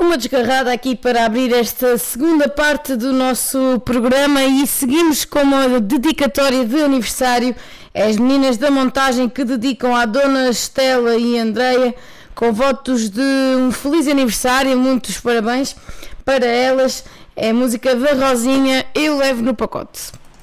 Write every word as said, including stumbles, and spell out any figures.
uma desgarrada aqui para abrir esta segunda parte do nosso programa e seguimos com uma dedicatória de aniversário. As meninas da montagem que dedicam à Dona Estela e Andreia com votos de um feliz aniversário, muitos parabéns para elas. É a música da Rosinha, Eu Levo no Pacote.